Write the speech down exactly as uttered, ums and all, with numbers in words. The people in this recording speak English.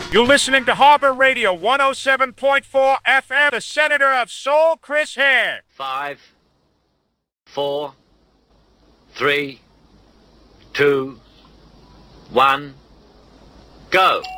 You're listening to Harbor Radio one oh seven point four F M, the Senator of Soul, Chris Hare. Five, four, three, two, one, go.